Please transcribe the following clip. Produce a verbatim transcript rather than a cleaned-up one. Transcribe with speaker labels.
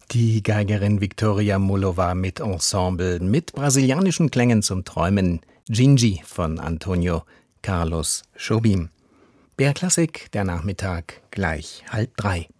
Speaker 1: Die Geigerin Victoria Mullova mit Ensemble mit brasilianischen Klängen zum Träumen. Gingy von Antonio Carlos Jobim. B R Klassik, der Nachmittag gleich halb drei.